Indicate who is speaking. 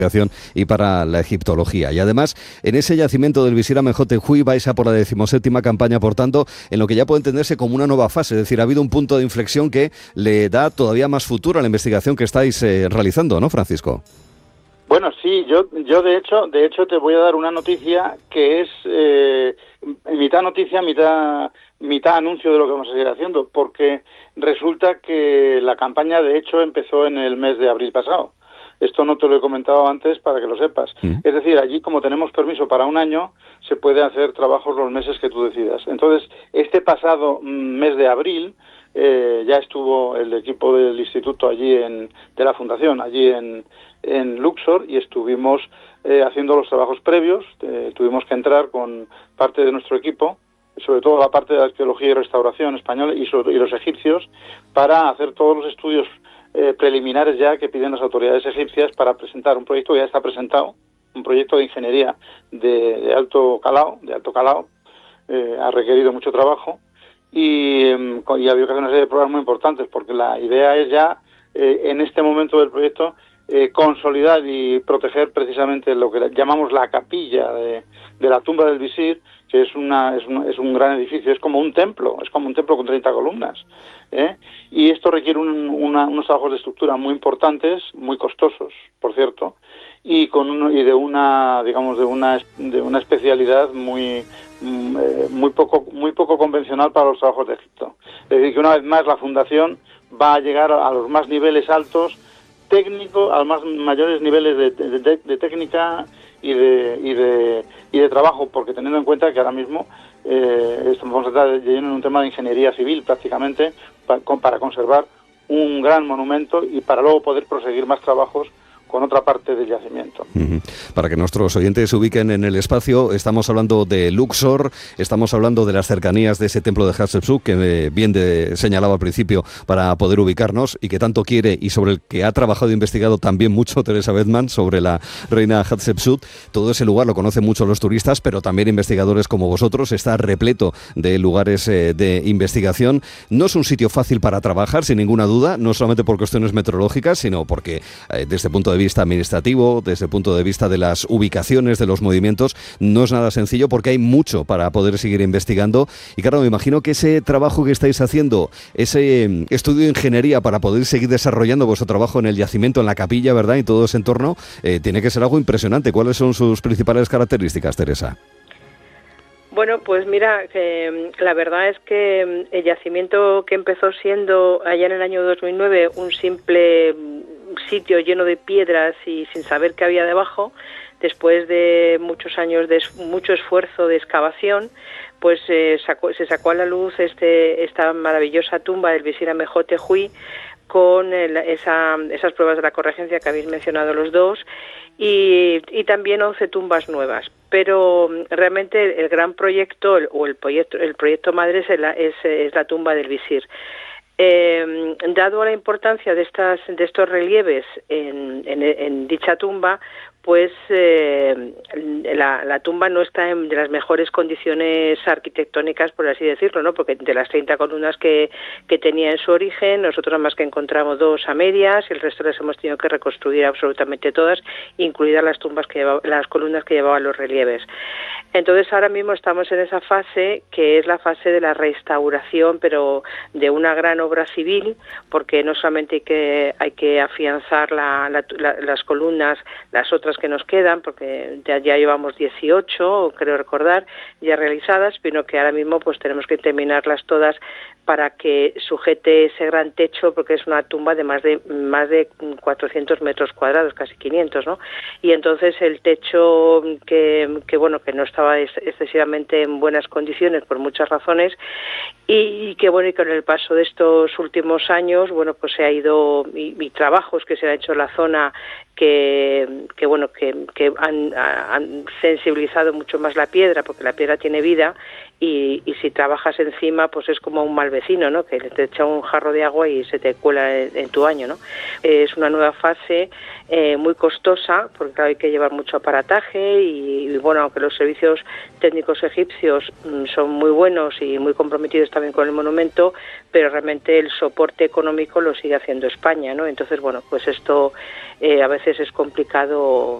Speaker 1: y para la egiptología. Y además, en ese yacimiento del Visir Amenhotep-Huy vais a por la 17ª campaña, por tanto, en lo que ya puede entenderse como una nueva fase. Es decir, ha habido un punto de inflexión que le da todavía más futuro a la investigación que estáis realizando, ¿no, Francisco?
Speaker 2: Bueno, sí, yo de hecho te voy a dar una noticia que es mitad noticia, mitad anuncio de lo que vamos a seguir haciendo, porque resulta que la campaña de hecho empezó en el mes de abril pasado. Esto no te lo he comentado antes para que lo sepas. Es decir, allí como tenemos permiso para un año, se puede hacer trabajos los meses que tú decidas. Entonces, este pasado mes de abril ya estuvo el equipo del instituto allí de la fundación, allí en Luxor, y estuvimos haciendo los trabajos previos. Tuvimos que entrar con parte de nuestro equipo, sobre todo la parte de arqueología y restauración española y los egipcios, para hacer todos los estudios preliminares ya que piden las autoridades egipcias para presentar un proyecto que ya está presentado, un proyecto de ingeniería de alto calado, ha requerido mucho trabajo y ha habido que hacer una serie de pruebas muy importantes, porque la idea es ya en este momento del proyecto consolidar y proteger precisamente lo que llamamos la capilla de la tumba del visir, que es un gran edificio, es como un templo con 30 columnas, y esto requiere unos trabajos de estructura muy importantes, muy costosos, por cierto, y de una especialidad muy poco convencional para los trabajos de Egipto. Es decir, que una vez más la fundación va a llegar a los más niveles altos técnico, a los mayores niveles de técnica y de trabajo, porque teniendo en cuenta que ahora mismo vamos a estar en un tema de ingeniería civil prácticamente para conservar un gran monumento y para luego poder proseguir más trabajos con otra parte del yacimiento.
Speaker 1: Para que nuestros oyentes se ubiquen en el espacio, estamos hablando de Luxor, estamos hablando de las cercanías de ese templo de Hatshepsut, que bien señalaba al principio para poder ubicarnos y que tanto quiere y sobre el que ha trabajado e investigado también mucho Teresa Bedman, sobre la reina Hatshepsut. Todo ese lugar lo conocen mucho los turistas, pero también investigadores como vosotros. Está repleto de lugares de investigación. No es un sitio fácil para trabajar, sin ninguna duda, no solamente por cuestiones meteorológicas, sino porque desde el punto de vista administrativo, desde el punto de vista de las ubicaciones, de los movimientos, no es nada sencillo porque hay mucho para poder seguir investigando. Y claro, me imagino que ese trabajo que estáis haciendo, ese estudio de ingeniería para poder seguir desarrollando vuestro trabajo en el yacimiento, en la capilla, ¿verdad?, y todo ese entorno, tiene que ser algo impresionante. ¿Cuáles son sus principales características, Teresa?
Speaker 3: Bueno, pues mira, la verdad es que el yacimiento, que empezó siendo allá en el año 2009 un simple sitio lleno de piedras y sin saber qué había debajo, después de muchos años de mucho esfuerzo de excavación, pues se sacó a la luz esta maravillosa tumba del Visir Amenhotep-Huy con esas pruebas de la corregencia que habéis mencionado los dos, y también 11 tumbas nuevas. Pero realmente el gran proyecto, o el proyecto madre es la tumba del visir. Dado la importancia de estos relieves en dicha tumba, pues la tumba no está en de las mejores condiciones arquitectónicas, por así decirlo, ¿no? Porque de las 30 columnas que tenía en su origen, nosotros nada más que encontramos 2 a medias y el resto las hemos tenido que reconstruir absolutamente todas, incluidas las columnas que llevaban los relieves. Entonces ahora mismo estamos en esa fase que es la fase de la restauración, pero de una gran obra civil, porque no solamente hay que afianzar las columnas, las otras que nos quedan, porque ya llevamos 18, creo recordar, ya realizadas, pero que ahora mismo pues tenemos que terminarlas todas para que sujete ese gran techo, porque es una tumba de más de 400 metros cuadrados, casi 500, ¿no? Y entonces el techo que no estaba excesivamente en buenas condiciones por muchas razones, y con el paso de estos últimos años, pues se ha ido, y trabajos que se han hecho en la zona que han sensibilizado mucho más la piedra, porque la piedra tiene vida, y si trabajas encima, pues es como un mal vecino, ¿no?, que te echa un jarro de agua y se te cuela en tu baño, ¿no? Es una nueva fase muy costosa, porque claro, hay que llevar mucho aparataje y aunque los servicios técnicos egipcios son muy buenos y muy comprometidos también con el monumento, pero realmente el soporte económico lo sigue haciendo España, ¿no? Entonces, pues esto a veces veces es complicado